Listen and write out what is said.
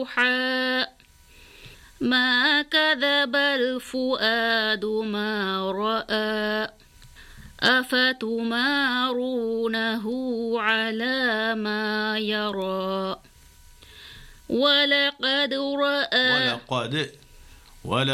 يوحى ما كذب الفؤاد ما رأى أفتمارونه على ما يرى ولقد رأى